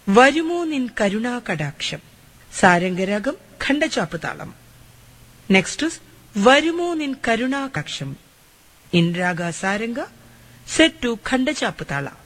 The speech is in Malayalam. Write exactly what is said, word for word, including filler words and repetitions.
വരുമോ നിൻ കരുണാ കടാക്ഷം, സാരംഗരാഗം, ഖണ്ഡചാപ്പ് താളം. നെക്സ്റ്റ് ഇസ് വരുമോ നിൻ കരുണാ കടാക്ഷം ഇൻ രാഗ സാരംഗ, സെറ്റ് ടു ഖണ്ഡചാപ്പ് താള.